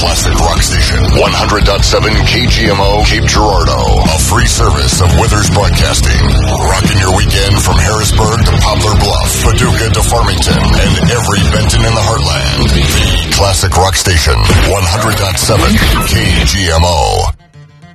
classic rock station. 100.7 KGMO, Cape Girardeau. A free service of Withers Broadcasting. Rocking your weekend from Harrisburg to Poplar Bluff, Paducah to Farmington, and every Benton in the Heartland. The classic rock station. 100.7 KGMO.